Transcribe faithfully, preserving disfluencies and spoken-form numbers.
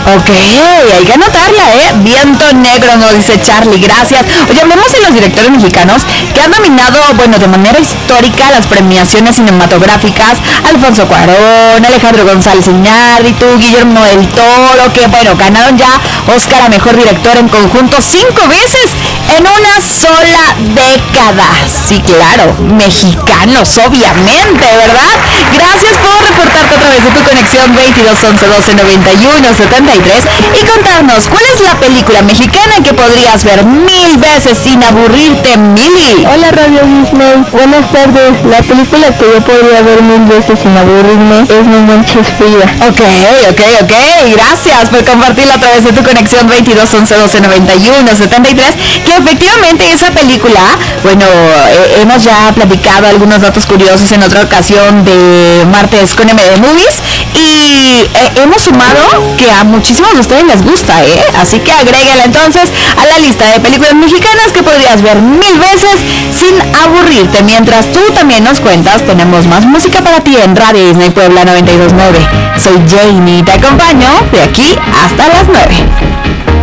Ok, hay que anotarla, ¿eh? Viento Negro, nos dice Charlie, gracias. Oye, hablemos de los directores mexicanos que han dominado, bueno, de manera histórica las premiaciones cinematográficas. Alfonso Cuarón, Alejandro González Iñárritu, Guillermo del Toro, que, bueno, ganaron ya Oscar a Mejor Director en conjunto cinco veces en una sola década. Sí, claro, mexicanos, obviamente, ¿verdad? Gracias por reportarte a través de tu conexión veintidós once doce noventa y uno setenta y tres y contarnos cuál es la película mexicana que podrías ver mil veces sin aburrirte, Mili. Hola Radio Disney, buenas tardes. La película que yo podría ver mil veces sin aburrirme es No Manches Frida. Ok, ok, ok, gracias por compartirla a través de tu conexión veintidós once doce noventa y uno setenta y tres, que efectivamente esa película, bueno, eh, hemos ya platicado algunos datos curiosos en otra ocasión de Martes con M D Movies y eh, hemos sumado que a muchísimos de ustedes les gusta, ¿eh? Así que agrégala entonces a la lista de películas mexicanas que podrías ver mil veces sin aburrirte. Mientras tú también nos cuentas, tenemos más música para ti en Radio Disney Puebla noventa y dos nueve. Soy Jamie, te acompaño de aquí hasta las nueve.